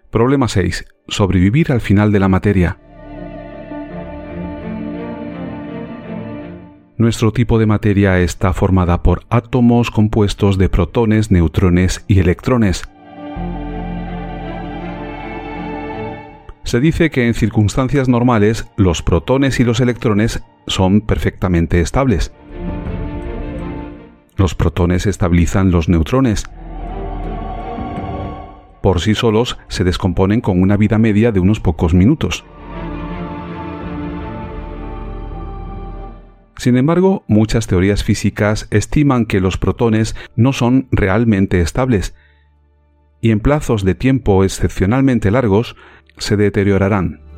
Problema 6. Sobrevivir al final de la materia. Nuestro tipo de materia está formada por átomos compuestos de protones, neutrones y electrones. Se dice que en circunstancias normales los protones y los electrones son perfectamente estables. Los protones estabilizan los neutrones. Por sí solos se descomponen con una vida media de unos pocos minutos. Sin embargo, muchas teorías físicas estiman que los protones no son realmente estables y en plazos de tiempo excepcionalmente largos se deteriorarán.